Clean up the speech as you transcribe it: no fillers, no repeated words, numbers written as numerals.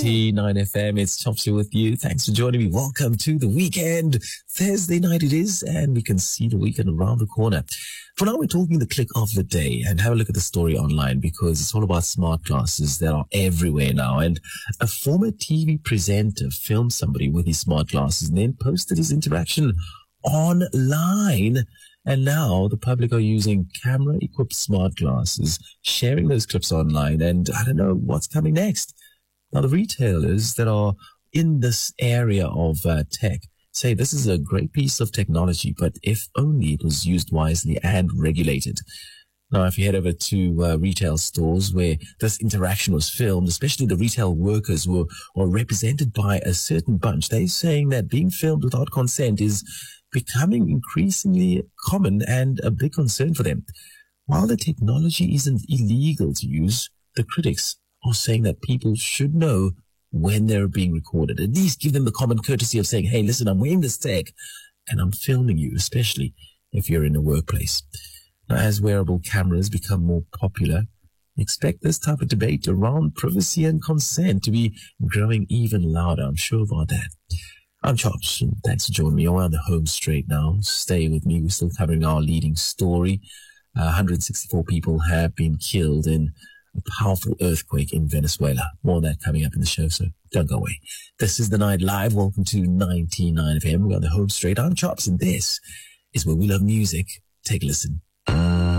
99 FM. It's Chopsy with you. Thanks for joining me. Welcome to the weekend. Thursday night it is, and we can see the weekend around the corner. For now, we're talking the click of the day, and have a look at the story online because it's all about smart glasses that are everywhere now. And a former TV presenter filmed somebody with his smart glasses and then posted his interaction online. And now the public are using camera-equipped smart glasses, sharing those clips online, and I don't know what's coming next. Now, the retailers that are in this area of tech say this is a great piece of technology, but if only it was used wisely and regulated. Now, if you head over to retail stores where this interaction was filmed, especially the retail workers who are represented by a certain bunch, they're saying that being filmed without consent is becoming increasingly common and a big concern for them. While the technology isn't illegal to use, the critics are saying that people should know when they're being recorded. At least give them the common courtesy of saying, hey, listen, I'm wearing this tech and I'm filming you, especially if you're in a workplace. Now, as wearable cameras become more popular, expect this type of debate around privacy and consent to be growing even louder. I'm sure about that. I'm Chops, and thanks for joining me. I'm on the home straight now. Stay with me. We're still covering our leading story. 164 people have been killed in a powerful earthquake in Venezuela. More of that coming up in the show, so don't go away. This is The Night Live. Welcome to 99 FM. We're on the home straight. I'm Chops, and this is where we love music. Take a listen.